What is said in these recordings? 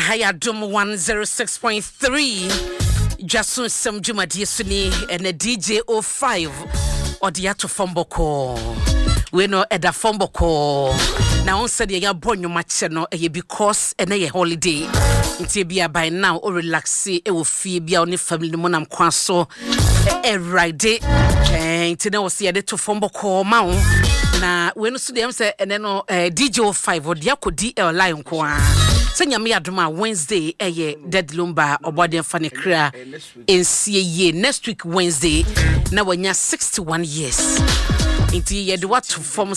Haya Dum 106.3 Jasun Sam Juma Diesuni and a DJ 05 or the Ato Fomboko. We know Eda Fomboko. Now on said ya born your match no because and a holiday. Intibia by now or relaxi e will fee be on the family monam quaso every day. And to know see a to Fomboko mount. Na we no studio say and then DJ 05 or the Ako DL Lion Kwa. Senya me adoma Wednesday dead lumba obode fane kra ensie next week Wednesday na wanya 61 years inti ye de what form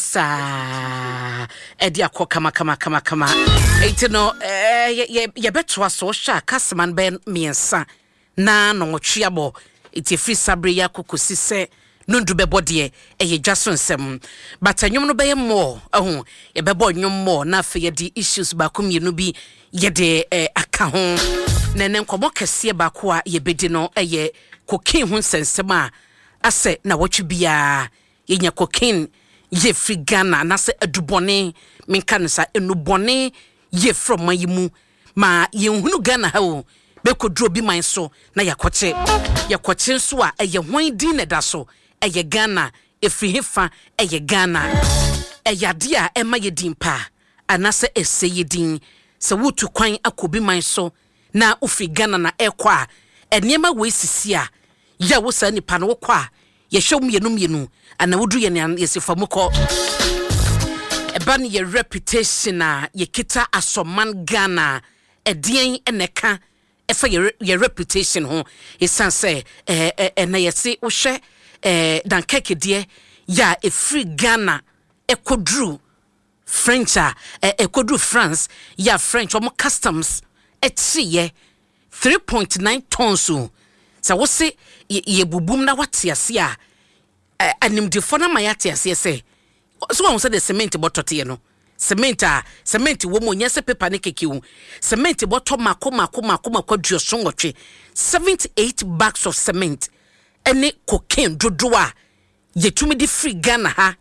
sa e de akọ kama enti no ye beto aso sha kasman ben miensa na no twuabo iti free sabre ya kokosi se nundu bebode Jason sem but anyum no be more e bebo nyum more na fe ye di issues ba ko mienu bi ye de aka ho nenen komo kese ba ko a ye bedi no ye cocaine ho sensem a ase na watchu bia ye nya cocaine ye free Ghana na se adubone menka no sa enubone ye from mayimu ma ye hunu Ghana ha o be kodro bi man so na yakoche so a ye hwan din na da so eye Ghana efri hefa eye Ghana eyade a ema ye din pa anase ese ye din se wutu kwan akobi man so na ofi Ghana na ekwa enema we sisi a ya wo sa nipa no wokwa ye hwem yenum ana wudu ye ne yesifamukọ eba ne ye reputation a ye kita asoman Ghana edien eneka efa ye reputation ho esanse na yesi wo hwe dan keke die ya free Ghana ekodru French ekodru France ya French omo customs etsiye 3.9 tons so wo se ye bubum na watiase a animdefo na mayate ase se so won se the cement botote no cement wo mo nyese paper ne keke wu cement boto mako kwadua songotwe 78 bags of cement ene cocaine dodoa yetumi di free Ghana ha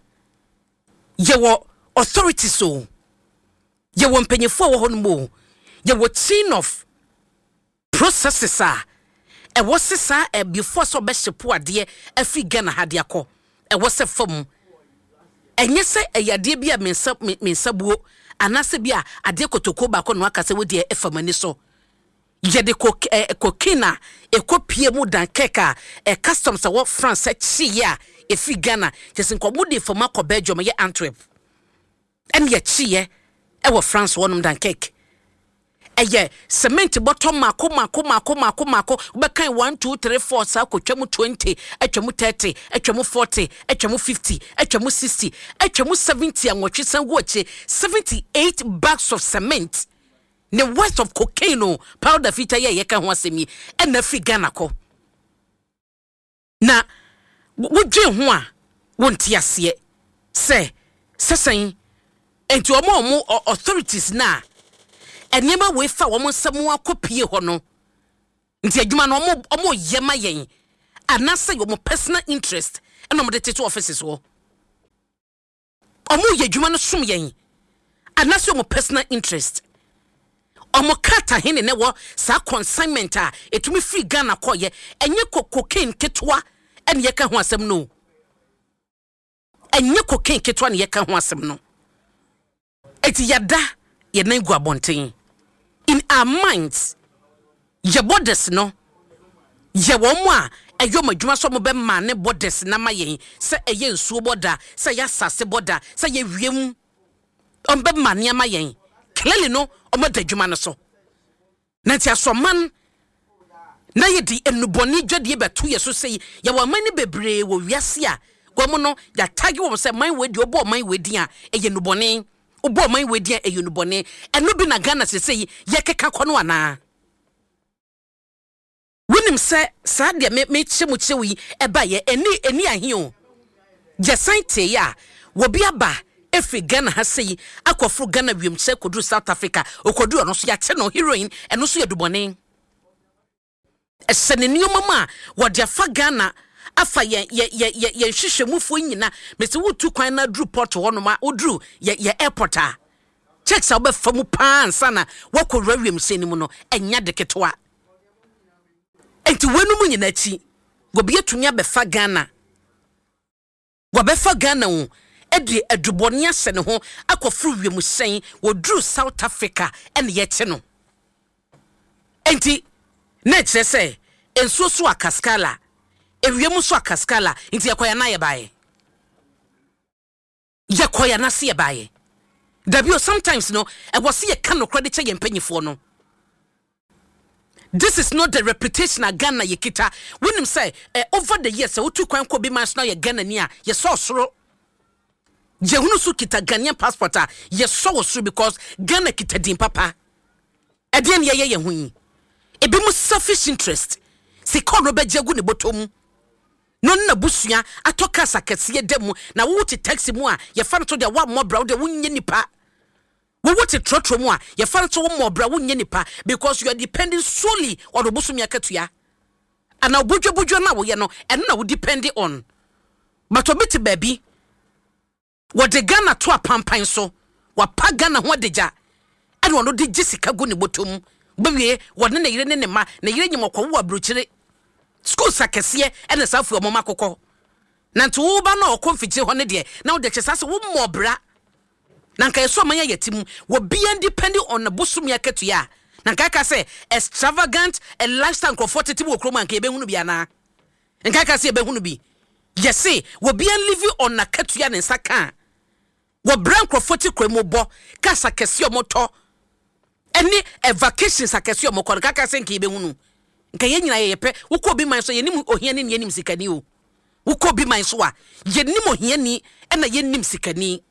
yewo authorities so yewo mpanyefo wo hono yewo chain of processes a e wo sesa before so be shepo ade free Ghana ha de akọ e wo se fam enye se eyade bia mensabuo anase bia ade kotoko ba ko no aka se wo de efamani so yede cocaine ekopie mu dan keka customs a wo France chia free Ghana just nkomo de fama ko Belgium ye Antwerp en ye chia e wo France wonum dan kek eye cement bottom mako we kan 1 2 3 4 sa ko twam 20 atwam 30 atwam 40 atwam 50 atwam 60 atwam 70 anwotwe san goche 78 bags of cement the worth of cocaine powder fita ye kan ho asemi and na free Ghana ko na wodwe ho a wonti ase se sesan enti omo authorities na enema we fa wo nsemu akopie ho no nti adwuma no omo yema yen anase yo mo personal interest eno mo de tete offices wo omo ye adwuma no som yen anase yo mo personal interest omo kata hene ne wo sa consignment a etumi free Ghana koye enye cocaine ketwa ene ye ka ho asem no enye cocaine ketwa ne ye ka ho asem no eti yada ye nan gu abonten in our minds ye borders no ye wo mo a eyo madwuma so mo be ma ne borders na ma yen se eye nsuo border se ya sase border se ye wiem on be ma ne ma yen clearly no omo dadwuma no so na ti asoman na ye di enuboni dwade beto ye so sei ye wo mani bebre wo wiase a gomo no ya tagi wo se man we di obo man we di a eye nuboni obo man we di a eye nuboni eno bi na Ghana se sei ye keka kono ana wonim se sa de me chemu chewi eba ye eni ahio je sante ya wo bi aba efi Ghana ha sei akofro Ghana wiem che kodu South Africa okodu ono so ya che no heroin eno so yedubone eseneni omama wode afa Ghana afa ye hwehwemufo nyina mesi wotu kwan na dru port ho no ma odru ye airport a checks obe famu pan sana wako rewiem seni mu no enya de ketewa enti wenu mu nyina chi gobe yetumi abefa Ghana wo edi aduboni ase ne ho akofru wiem sen wo dru South Africa ene ye che no enti na kire se ensuo so akaskala ewiem so akaskala enti yakoya na ye bae yakoya na se ye bae dabio sometimes no e was ye kan no credit che yempanyifo no. This is not the reputation of Ghana yekita. When him say over the years so two kwan ko bi man so ye Ghana ni a ye so soro je hunu so kita Ghanaian passport a ye so soro because Ghana kita din papa e de ye hu yi e bi mu selfish interest se kon no beje gu ne botom no na busua atoka sakese dem na wo ti taxi mu a ye fa no to de wa mo bra wo de wunye nipa we want to trotro mu a ye fa no to wo mo bra wunye nipa because you are depending solely on the busumi akatua and na bodwo na wo ye no and na wo depending on but obiti baby what the Ghana to a pampan so what pa Ghana ho deja and wo no de Jessica go ne botom bewie wo ne yire ne ma na yire nyimo kwa wo abrochire school sakese and safu o mama kokko na nto wo ba na okonfiche ho ne de na wo de kyesase wo mo bra na nka yeso manya yetim wo be depending on the busumi akatua na nka ka say extravagant and lifestyle comfortable wo kroma nka ebe hunu bia na nka ka say ebe hunu bi yesi wo be living on akatua ne nsaka wo brand comfortable kremo bo ka sakese o moto any vacation sakese o mokọ nka ka say nka ebe hunu nka ye nyina ye pe wo ko bi man so yenim ohiani ne yenim sikani o wo ko bi man so a yenim ohiani na yenim sikani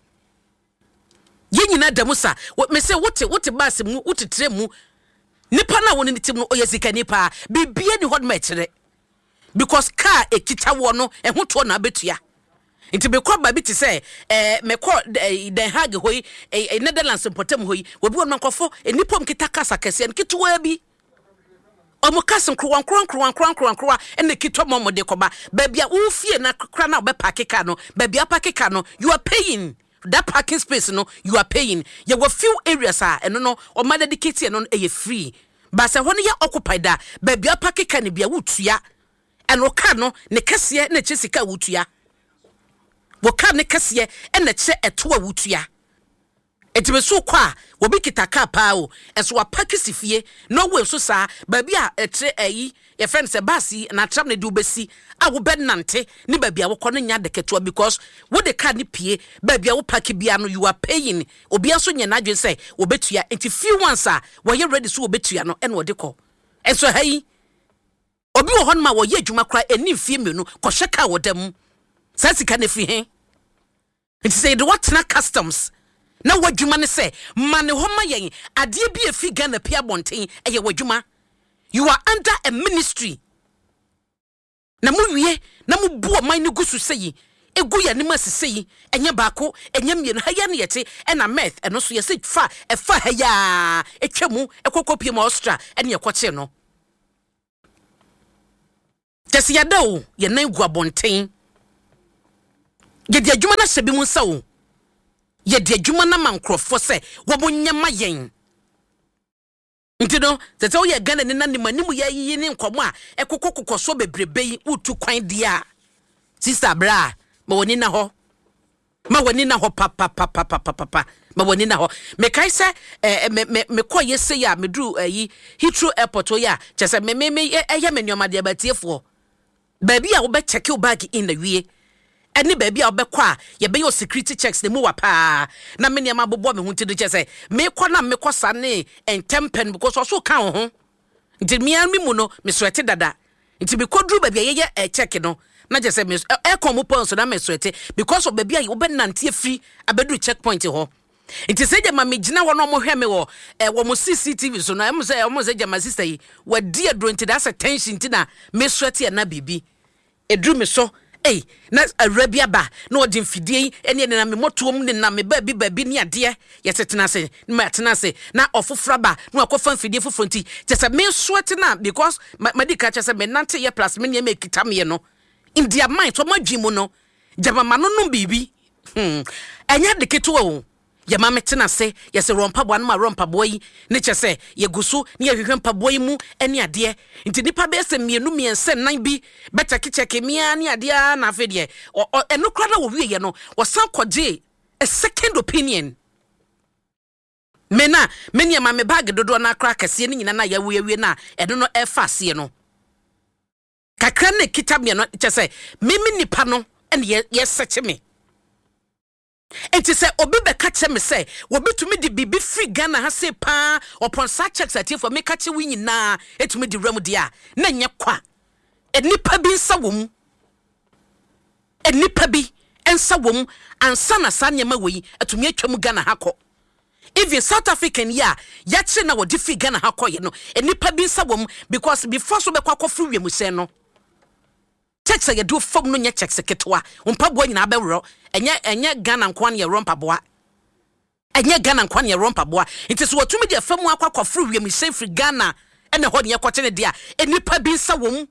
yenyina damusa me say wote bas mu wote tre mu nipa na woni tim no oyesika nipa bibia ni hod ma kire because car ekita wo no ehoto na betua nti be kwa ba bi ti say me kwa Den Haag hoyi Netherlands importem hoyi obi won mankofo enipom kita kasa kese nkitwa bi omo kasen krowan ene kitwa momo de koba babia wo fie na kra na obepakeka no babia pakeka no you are paying that parking space no you are paying ye were few areas no o ma dedicate no e free but se hono ye occupied da babia pakeka ne bia wutua eno ka no ne kese na chesika wutua wo ka ne kese na che eto a wutua etibe so kwa wo bi kitaka pa o eso wa pakisi fie no we so sa babia etre ayi your friend say basi na tram ne du besi a wo benante ni babia wo kono nya de keto because wo de card ni pie babia wo pack bia no you are paying obi aso nya na dwen say wo betua enti few ones a wo ye ready so wo betua no ene wo de ko enso hayi obi wo hon ma wo ye adwuma kra eni fie menu ko hweka wo dem sa sika na fi he enti say the what na customs na wadwuma ne say mane homa yen ade bi efi Ghana pia bonten eye wadwuma you are under a ministry na mu wie na mu buo man ne gusu sei egu ya ne masisei enye baako enye mienu haya ne yete ena meth eno so yese fa efa haya etwemu ekokopie ma Austria ene yekoche no tesi yada o ye nan gu abonten ye de adwuma na sebi mu nsa o ye de adwuma na mankrofo se wo bonyama yen ntino tete o ye Ghana ne nanim animu ye yi ne nkomo a ekokokoso bebrebe utu kwan dia sister bra ma woni na ho papa ma woni na ho me kai se me ko yese ya me dru yi Heathrow airport o ya chese me ya menoma de batiefo baby a wo be check your bag in the wie eni baby a wo be kwa ye be your security checks ne mu wa pa na me niam abobo me hunti do chese me ko na me ko sane entempen because so kan ho nti me an mi mu no me swete dada nti be ko dru baby ye check no na je say me e kom pon so na me swete because of baby a wo be nante free abedu checkpoint ho nti se je ma me gina wo no mo hwe me wo mo CCTV so na em say je ma sister yi wa di adro nti that's attention nti na me swete na bibi edru me so na arabia ba na odin fidie ene na me motom ne na me baby ni ade yetetena se ma tena se na ofofra ba na akofa fidie fofronti tese me swete na because madika chese me nante ye plus me ne me kita me no in their mind to madwimu no jabama no bibi enya de keto o ya mama tena se ya se rompa boa na rompa boy ne che se ye gusu ne ye hwehwempa boy mu ene ade nti nipa be se mienu miense nan bi beta kicheke mia ne ade na afi de eno kra na wo wie ye no wo san koje a second opinion mena menia ma me bag dodo na kra kase ne nyina na ya wie na eno no e fa se no kakra ne kitab me no che se mimi nipa no ene ye seche me enti se obi be kache me se wo betumi di bibi free Ghana ha se pa upon sa checks atie for me kache wi nyina etumi di rem dia na nye kwa enipa bi nsa wom enipa bi ensa wom ansa na sa nyema wi etumi atwam Ghana ha ko even South African ya che na wo di free Ghana ha ko ye no enipa bi nsa wom because before so be kwa free wi mu se no checks ya do fom no nya checks ketwa mpaboa nyina abewro enye Ghana nkwan ye rompa boa enye Ghana nkwan ye rompa boa nti so watumi de fam akwa free wi mu se free Ghana ene ho ne yakoche ne dia enipa bi nsa wom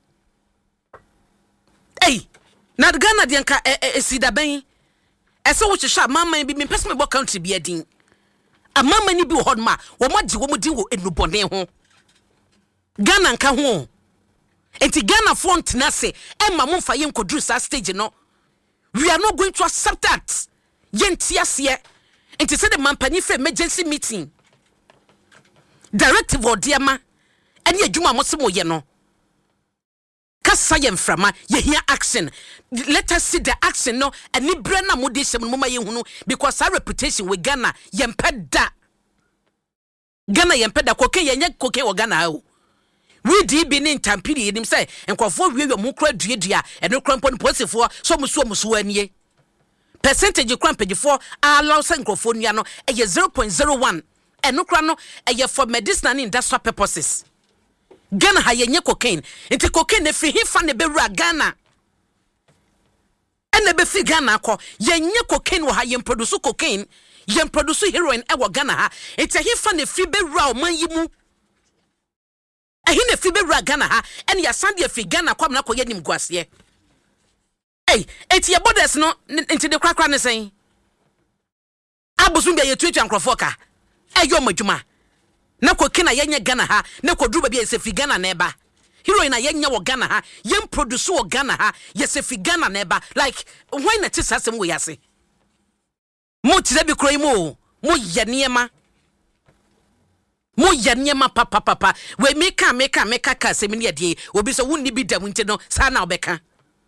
na Ghana de nka esida ben ese wo hwehwa mama bi me pese me bo country bi adin amama ni bi wo hodma wo magye wo mudi wo enubone ho Ghana nka ho enti Ghana front na se emma mo mfa ye nkodru sa stage no we are not going to accept that yenti ase enti se de mampani for emergency meeting directive odiema ene adwuma mo se mo ye no kasa ye mframa ye hia action. Let us see the action no ani bre na mo de hyem no ma ye hunu because our reputation with Ghana yempeda koke ye koke wo Ghana o we di bi ni ntampiri yenim say enkofo wiwe mo kra duadua eno krampo no posifo so muso anie percentage krampage for allow say enkofo nua no eye 0.01 eno kra no eye for medicinal and industrial purposes. Ghana ha yenye cocaine enti cocaine fi hifa ne bewura Ghana ene be fi Ghana ko yenye cocaine wo ha yen produce cocaine yen produce heroin e wo Ghana ha enti hifa ne fi bewura o man yimu ehi ne fi bewura Ghana ha ene ya sande fi Ghana kwam na koye nim guase enti ye borders no enti de krakra ne sen abosun bia ye tuatu ankrofo eyo madwuma na kokina yenye Ghana ha na kodru ba bia se fi Ghana na eba heroin na yenye wo Ghana ha yen produce wo Ghana ha se fi Ghana na eba like when na tisa sem wo yase mo tire bi kroi mo ya niema papa we meka ka sem ne ade obi so wonni bi dam nti no sa na obeka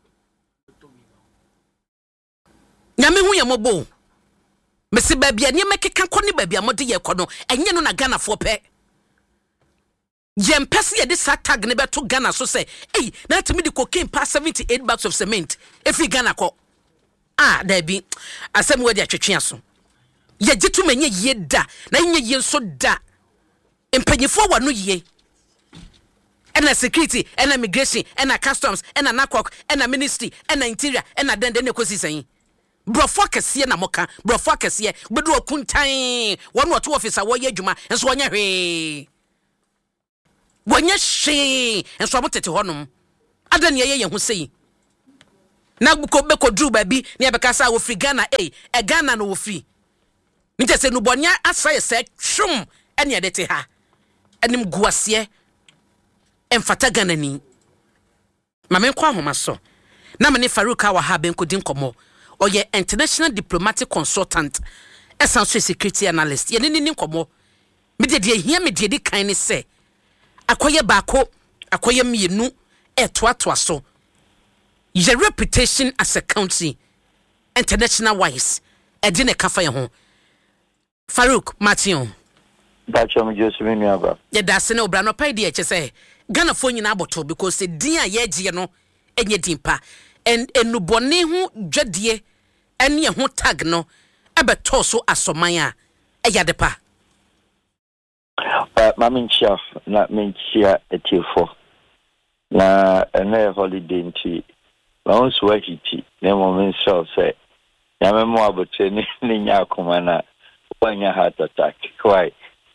nyame hu ye mobo mesi babia niema keka koni babia mode ye kono enye no na Ghana fo pe yempese ye de tag ne beto Ghana so say na timi di cocaine pass 78 bags of cement efi Ghana ko there be asem we de atwetwe aso ye gitu menye ye da na nye ye so da empanyefo wa no ye ena security ena immigration ena customs ena nakok ena ministry ena interior ena dende ne kosi san brofo kese na moka brofo kese bedu okuntan wonu oto officer wo ye adwuma enso wonya hwe wonya hwe enso abotete honum adan ye hu sei na buko beko dru babi ne abekasa wo free Ghana Ghana no wo free nte se no bonya asaye se twum ene edete ha anim guase emfata Ghana ni mame kwa homa so na me ne Farouk wa ha ben kodin komo oye international diplomatic consultant essential security analyst ye ni komo me de hia me de kan ni se akoye baako akoye mienu etoatoa so your reputation as a country international wise edine kafa ye ho Farouk Matthew Bachom Josephine Nyaba ye da se na obra no pai de eche se Ghana fo nyina aboto because the din a ye gye no enye dimpa enubone hu dwadie ene ho tag no ebeto so asoman a eyadepa maminchia na minchia etifo na ene holiday nti ma so ahiti na moment so say ya memo abotre ni nya akoma na wanya heart attack why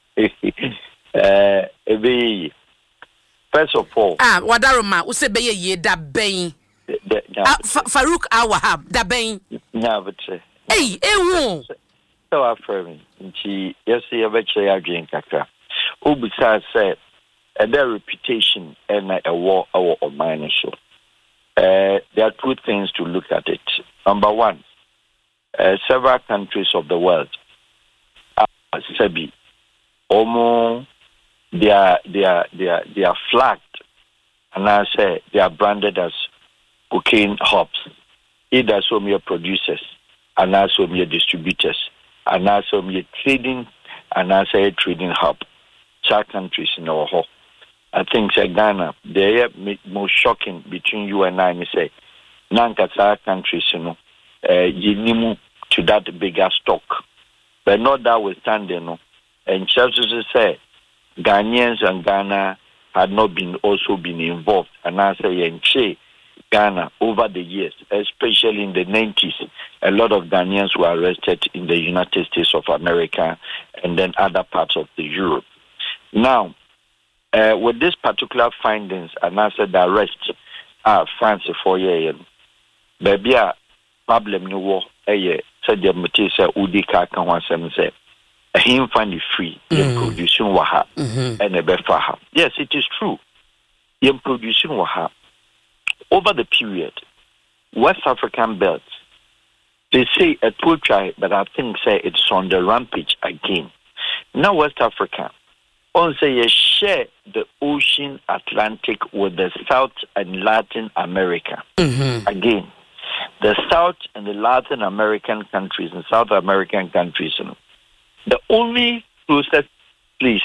first of all wadaroma usebeye ye da ben Farouk Awahab da ben nya abotre so affirming. Nti yes, you bet you are drinking kakra. Ubisa said, their reputation and a war or minor show. There are two things to look at it. Number one, several countries of the world are Sebi. Almost they are flagged, and I say they are branded as cocaine hubs. Either so many producers, and also many distributors, and also many trading, and also trading hub. Such countries in our home. I think say Ghana, they are most shocking between you and I. Me say, Nankasa countries, you to that bigger stock, but not that withstanding, and Chelsea say Ghanaians and Ghana had not been also been involved, and I say in Ghana over the years, especially in the 90s, a lot of Ghanaians were arrested in the United States of America and then other parts of the Europe. Now, with this particular findings, and I said the arrest France 4 years, baby, problem no war, said the Matisa Udika can once say, him find it free, producing waha and a befaha. Yes, it is true. You're producing waha. Over the period, West African belts, they say a poor try, but I think say it's on the rampage again. Now West Africa, on say you share the ocean Atlantic with the South and Latin America. Again, the South and the Latin American countries and South American countries, the only closest place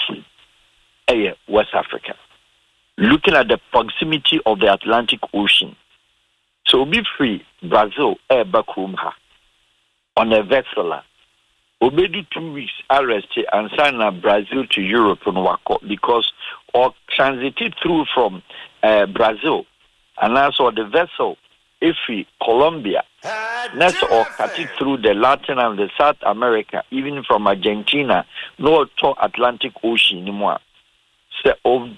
is West Africa. Looking at the proximity of the Atlantic Ocean. So be free, Brazil, back home on a vessel. Obedi 2 weeks arrested and sign Brazil to Europe on Wako because or transited through from Brazil and also the vessel if Colombia next or cut it through the Latin and the South America, even from Argentina, no to Atlantic Ocean anymore. So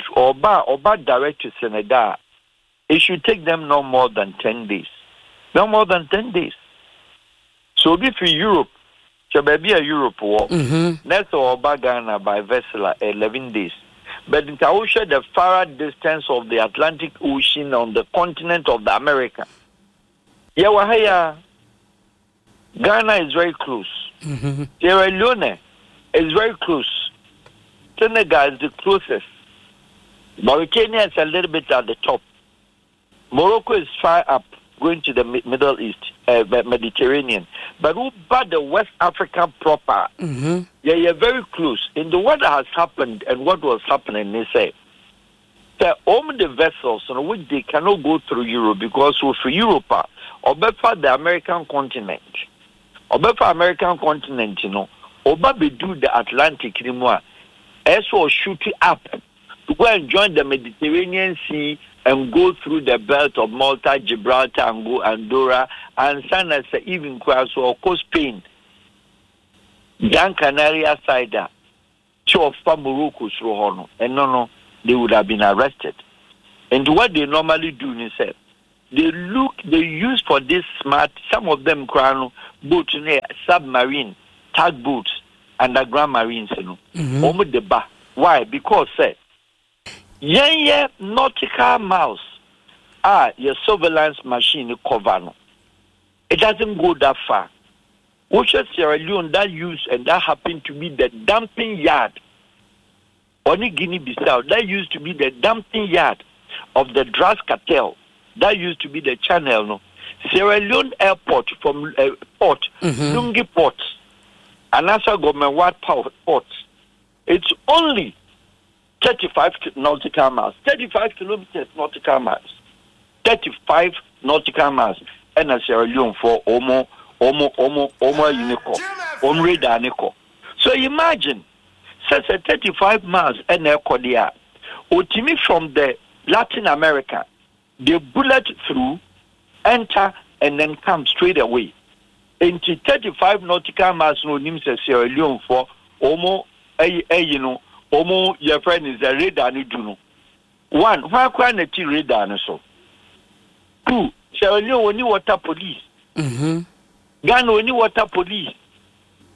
Oba direct to Senegal, it should take them no more than 10 days. No more than 10 days. So if Europe, so maybe a Europe war, next or Oba Ghana by vessel 11 days. But in Taosha, the far distance of the Atlantic Ocean on the continent of the America. Yawahaya, Ghana is very close. Sierra Leone is very close. Senegal is the closest. Mauritania is a little bit at the top. Morocco is far up, going to the Middle East, Mediterranean. But who about the West Africa proper? Yeah, very close. In the what has happened and what was happening, they say that all the vessels on which they cannot go through Europe because for Europe or better the American continent, or better American continent, or better do the Atlantic anymore. Also shoot it up to go and join the Mediterranean Sea and go through the belt of Malta, Gibraltar, and go Andorra, and San as even cross or coast Spain, Gran Canaria side, so far Morocco through Hono, and no, they would have been arrested. And what they normally do is say they use for this smart, some of them crown boats, submarine, tugboats, underground marines, almost the bar. Why? Because nautical miles your surveillance machine cover. It doesn't go that far. Which is Sierra Leone that used and that happened to be the dumping yard. Only Guinea-Bissau that used to be the dumping yard of the drugs cartel. That used to be the channel. No? Sierra Leone airport from port, Lungi Port, and also Gomenwat Port. It's only 35 nautical miles, 35 kilometers nautical miles, 35 nautical miles, and a Sierra Leone for Omo Unico, Omreda Nico. So imagine, such a 35 miles and a Kodia, ultimately from the Latin America, they bullet through, enter, and then come straight away. Into 35 nautical miles, no names Sierra Leone for Omo, Omo, your friend is a radar. One, why can't a radar? So, two, Sierra Leone only water police. Ghana only water police.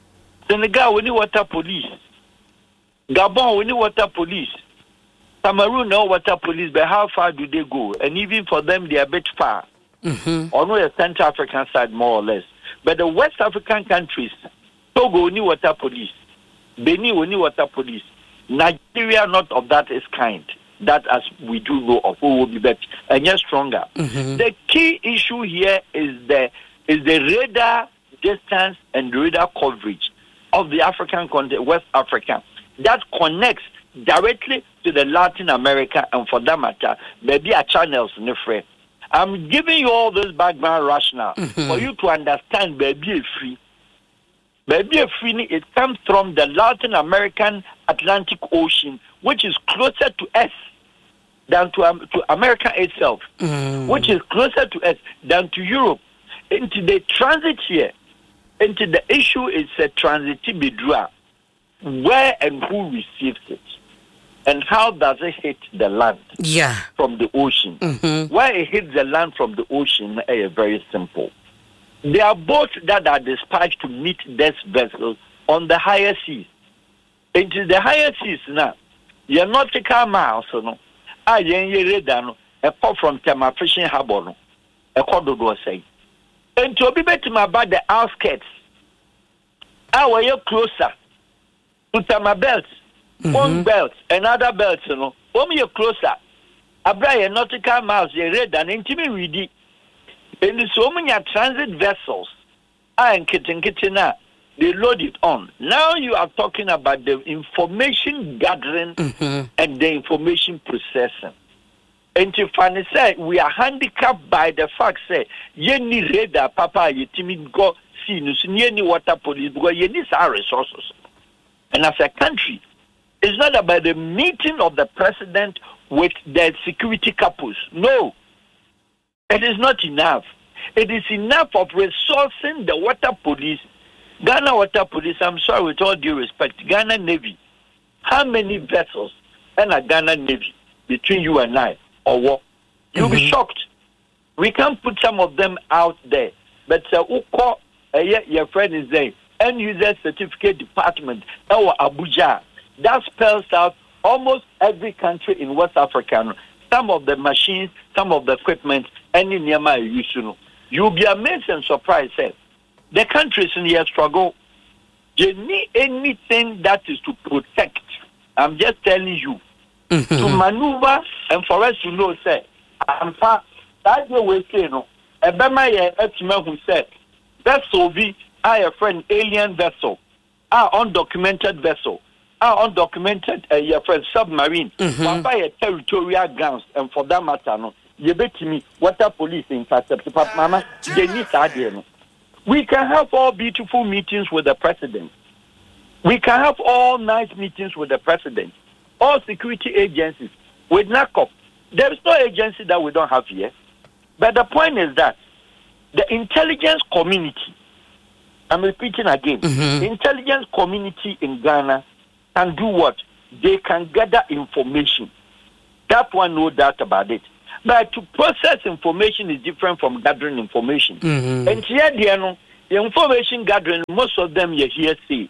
Senegal, we need water police. Gabon, we need water police. Cameroon, no water police, but how far do they go? And even for them, they are a bit far. On the Central African side, more or less. But the West African countries, Togo, we need water police. Benin, we need water police. Nigeria, not of that is kind. That as we do know of, who will be better and yet stronger. The key issue here is the radar distance and radar coverage of the African continent, West Africa, that connects directly to the Latin America and for that matter, maybe a channels in the frame. I'm giving you all this background rationale for you to understand baby free. Baby free, it comes from the Latin American Atlantic Ocean, which is closer to us than to America itself, which is closer to us than to Europe. Into the transit here, into the issue is a transit bidra. Where and who receives it? And how does it hit the land from the ocean? Where it hits the land from the ocean is very simple. There are boats that are dispatched to meet these vessels on the higher seas. Into the higher seas now, your nautical miles, apart from Tema Fishing Harbor, a corridor say. And to be better about the outskirts, our you're closer to Tama belts, one belt, and other belts, you're closer. Abra nautical miles, you're red and intimate with it. And so many transit vessels and kitchen, they load it on. Now you are talking about the information gathering and the information processing. And to finally say we are handicapped by the fact say you need radar, papa, you timid go see you need water police because you need our resources. And as a country, it's not about the meeting of the president with the security couples. No. It is not enough. It is enough of resourcing the water police. Ghana Water Police, I'm sorry, with all due respect, Ghana Navy. How many vessels and a Ghana Navy between you and I, or what? You'll be shocked. We can put some of them out there. But your friend is there, End User Certificate Department, our Abuja, that spells out almost every country in West Africa. Some of the machines, some of the equipment, any nearby use. You'll be amazed and surprised. The countries in here struggle. They need anything that is to protect. I'm just telling you. To maneuver and for us to know, I'm far. That's the way say no. Ebema ye estima who said vessel be a friend alien vessel, undocumented vessel. Undocumented your friend submarine, one by a territorial grounds, and for that matter, no, you bet me water police intercept, but mama, they need idea. We can have all beautiful meetings with the president. We can have all nice meetings with the president. All security agencies with NACOP. There is no agency that we don't have here. But the point is that the intelligence community, I'm repeating again, the intelligence community in Ghana can do what? They can gather information. That one, no doubt about it. But to process information is different from gathering information. And here, the information gathering, most of them you hearsay.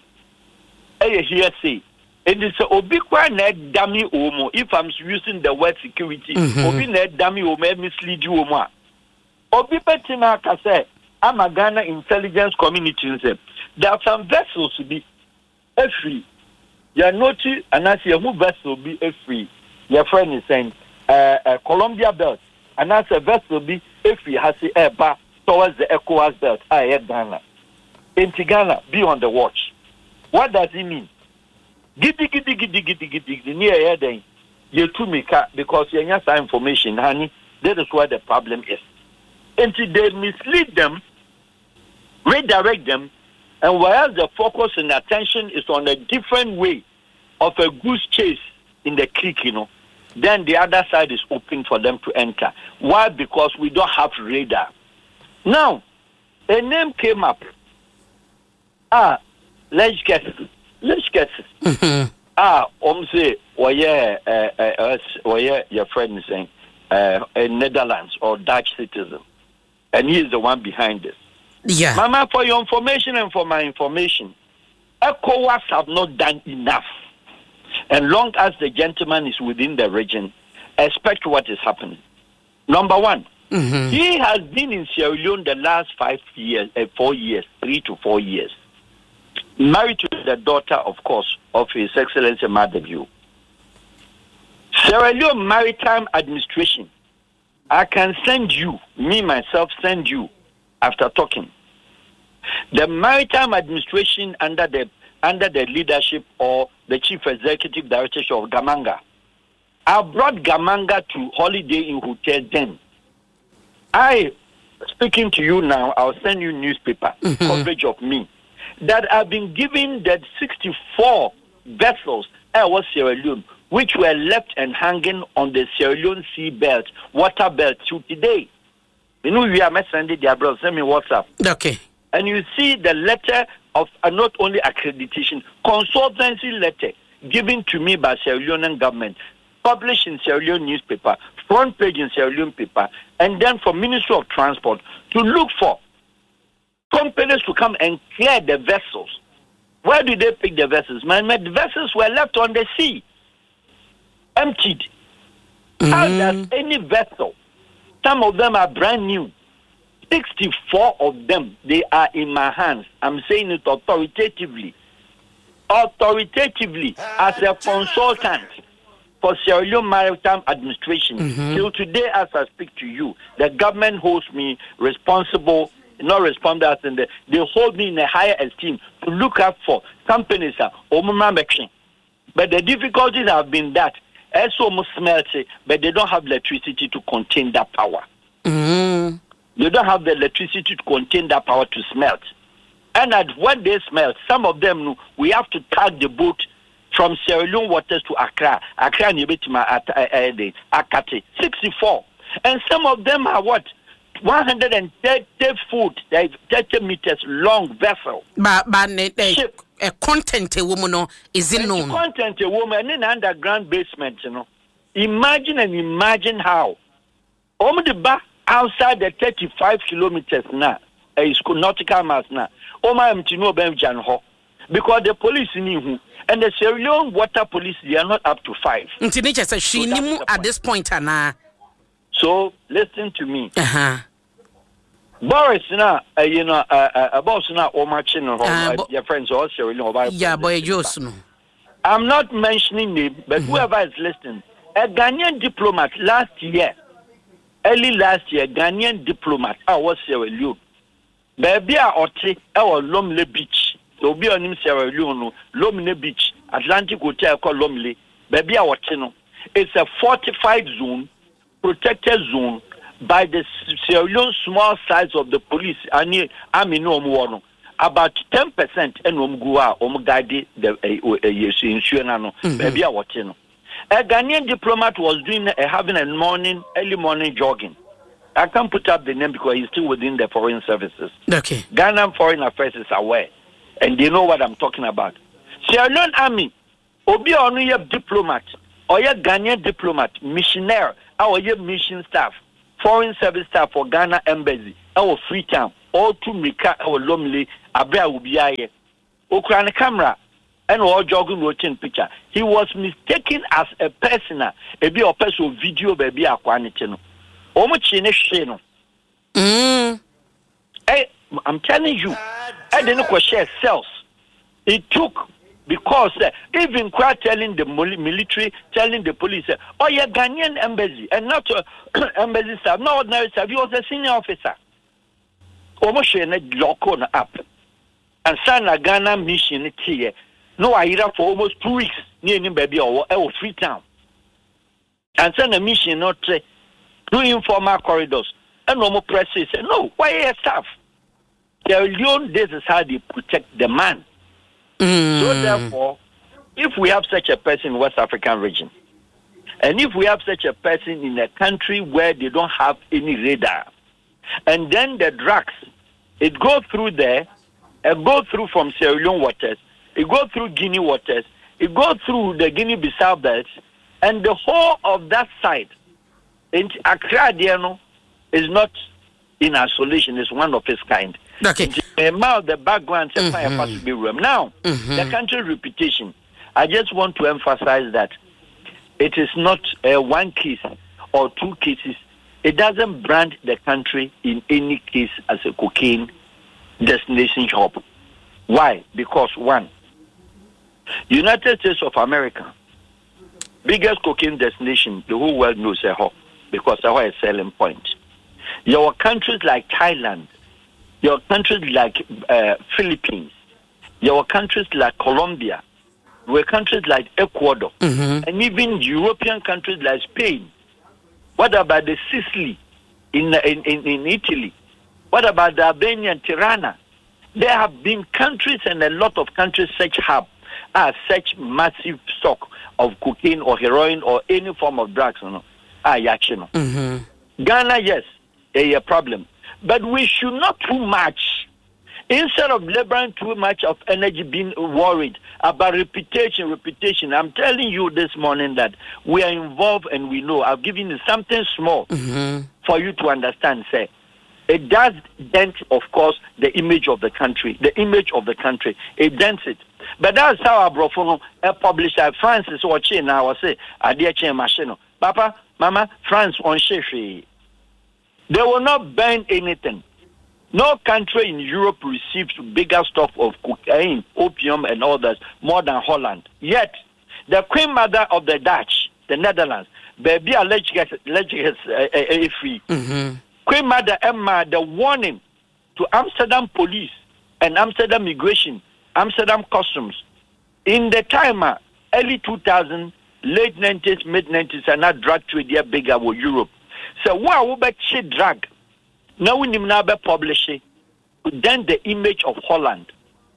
It is a ubiquitous net dummy omo. If I'm using the word security, obi net dummy omo mislead you omo. Obi betina kase. I'm a Ghana intelligence community. There are some vessels to be free. Your noti and as your vessel be free. Your friend is saying Columbia belt and as a vessel be free has a air bar towards the ECOWAS belt. Ghana. In Ghana, be on the watch. What does it mean? Giddy near here then you to me because you have some information, honey. That is where the problem is. Until they mislead them, redirect them, and whereas the focus and attention is on a different way of a goose chase in the creek, then the other side is open for them to enter. Why? Because we don't have radar. Now, a name came up. Let's get it. Say, your friend is saying, a Netherlands or Dutch citizen. And he is the one behind this. Yeah. Mama, for your information and for my information, ECOWAS have not done enough. And long as the gentleman is within the region, expect what is happening. Number one, he has been in Sierra Leone the last 4 years, 3 to 4 years. Married to the daughter, of course, of His Excellency Madaviu. Sierra Leone Maritime Administration, I can send you, me myself send you, after talking. The Maritime Administration under the leadership or the Chief Executive Directorship of Gamanga. I brought Gamanga to Holiday Inn Hotel then. Speaking to you now, I'll send you newspaper coverage of me that I've been given that 64 vessels was Sierra Leone, which were left and hanging on the Sierra Leone sea belt, water belt to today. You know, we are sending their brothers, send me WhatsApp. Okay. And you see the letter of not only accreditation, consultancy letter given to me by Sierra Leonean government, published in Sierra Leone newspaper, front page in Sierra Leone paper, and then for Ministry of Transport to look for companies to come and clear the vessels. Where do they pick the vessels? The vessels were left on the sea, emptied. How does any vessel, some of them are brand new, 64 of them, they are in my hands. I'm saying it authoritatively. Authoritatively, as a consultant for Sierra Leone Maritime Administration. Till today, as I speak to you, the government holds me responsible, not responsible as in they hold me in a higher esteem to look out for companies. But the difficulties have been that as almost smelty, but they don't have electricity to contain that power. They don't have the electricity to contain that power to smelt. And when they smelt, some of them, we have to tug the boat from Sierra Leone waters to Accra. Accra, Akate, 64. And some of them are what? 130 foot, 30 meters long vessel. But a content a woman is in known. Content a woman in underground basement, you know. Imagine how. Outside the 35 kilometers now, is nautical miles now. Because the police knew, and the Sierra Leone water police, they are not up to 5. So at this point, Anna. So listen to me. Boris now, boss now, or matching your friends or Sierra Leone. Yeah, boy, Josno. I'm not mentioning name, but whoever is listening, a Ghanaian diplomat early last year, Ghanaian diplomat, I was Sierra Leone. Baby, I was Lomle Beach. So be on him Sierra Leone, Lomle Beach, Atlantic Hotel called Lomle. Baby, I was it's a fortified zone, protected zone by the Sierra Leone small size of the police. I know about 10% and guide the insurance. Baby, I was a Ghanaian diplomat was doing having early morning jogging. I can't put up the name because he's still within the foreign services. Okay. Ghana Foreign Affairs is aware, and they know what I'm talking about. Sierra Leone Army, Obi Onu diplomat, or a Ghanaian diplomat, missionary, our mission staff, foreign service staff for Ghana Embassy, our Freetown, all to Mika, our Lomley, Abra Ubiaye, Ukraine camera. And all jogging routine picture. He was mistaken as a person, a be a person video baby a quantity. I'm telling you, I didn't share cells. It took because even quite telling the military, telling the police, oh yeah, Ghanaian embassy and not embassy staff, no ordinary staff. He was a senior officer. Almost lock on up and sign a Ghana mission here. No, I era for almost 2 weeks near him, baby, or Freetown. And send a mission not through informal corridors. And no more press said, no, why are staff? Sierra Leone, this is how they protect the man. So therefore, if we have such a person in West African region, and if we have such a person in a country where they don't have any radar, and then the drugs, it goes through there, and go through from Sierra Leone waters, it goes through Guinea waters, it goes through the Guinea-Bissau belts, and the whole of that side, in Accra, is not in isolation, it's one of its kind. Okay. The background to be room. Now, the country's reputation. I just want to emphasize that it is not one case or two cases. It doesn't brand the country in any case as a cocaine destination hub. Why? Because one, United States of America, biggest cocaine destination, the whole world knows because that's a selling point. Your countries like Thailand, your countries like Philippines, your countries like Colombia, your countries like Ecuador, and even European countries like Spain. What about the Sicily in Italy? What about the Albania and Tirana? There have been countries and a lot of countries such such massive stock of cocaine or heroin or any form of drugs. Ghana, yes, a problem. But we should not too much. Instead of laboring too much of energy being worried about reputation, I'm telling you this morning that we are involved and we know. I've given you something small for you to understand, say. It does dent, of course, the image of the country. It dents it. But that's how our brother publisher Francis or China was say, Papa, Mama, France on Shefi. They will not ban anything. No country in Europe receives bigger stock of cocaine, opium, and others more than Holland. Yet, the Queen Mother of the Dutch, the Netherlands, baby alleged free. Queen Mother Emma, the warning to Amsterdam police and Amsterdam migration, Amsterdam customs, in the time early 2000, late 90s, mid 90s, and not drug trade here bigger with Europe. So why would be drug? Now we never publish it. Then the image of Holland.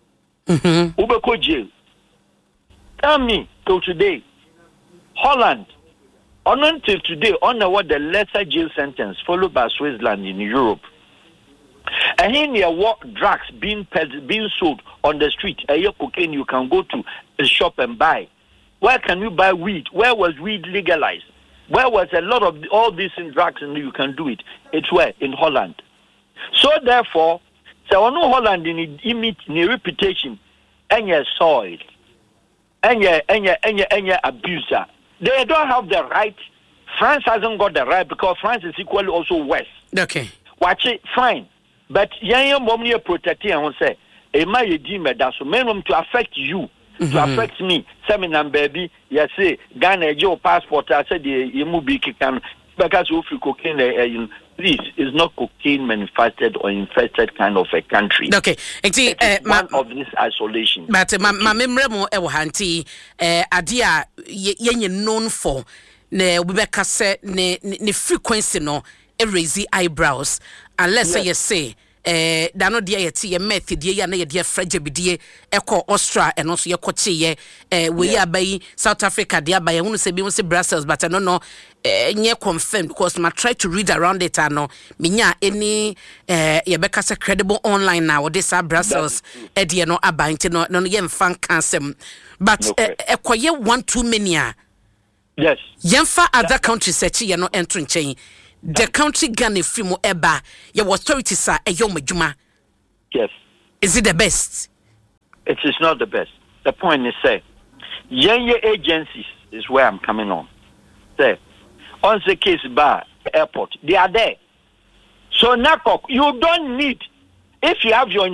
Ubeko jail. Tell me till today, Holland, on until today, on what the lesser jail sentence followed by Switzerland in Europe. And here what drugs being sold on the street, cocaine you can go to a shop and buy. Where can you buy weed? Where was weed legalized? Where was a lot of all these drugs and you can do it? It's where? In Holland. So therefore, so no Holland in image, in reputation, and your soil, and your abuser. They don't have the right. France hasn't got the right because France is equally also West. Okay. Watch it, fine. But young mommy protecting and say, "A my redeem that so minimum to affect you." To affect me, seminar baby, yes, say Ghana your passport. I said you move big can because if you cocaine, please, it's not cocaine manufactured or infested kind of a country. Okay, one of this isolation. But my memory more hanti adia yenye known for ne Rebecca said ne frequency no raise eyebrows unless you say. Dano dia yeti ye meth die ya na ye dia fragile bidie eko Austria and also ye koche ye we ya bai South Africa dia bai hunu se bi mu se Brussels but no nye confirmed because I try to read around it ano minya any ye beka se credible online now this Brussels e die no aba nti no ye mfan kansem but ekoye one too many yes yemfa other countries sechi ye no entry nchen. The country Ghana free mo eba your authorities are a yom juma. Yes. Is it the best? It is not the best. The point is say young agencies is where I'm coming on. Say on the case bar airport, they are there. So NACOC, you don't need if you have your